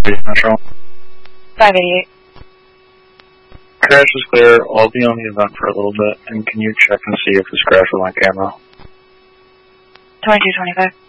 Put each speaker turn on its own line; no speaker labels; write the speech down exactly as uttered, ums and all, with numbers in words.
Metro.
five eighty-eight.
Crash is clear. I'll be on the event for a little bit, and can you check and see if this crash was on camera?
twenty-two twenty-five.